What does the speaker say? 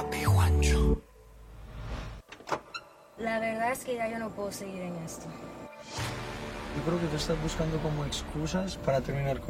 Papi Juancho. La verdad es que ya yo no puedo seguir en esto. Yo creo que tú estás buscando como excusas para terminar con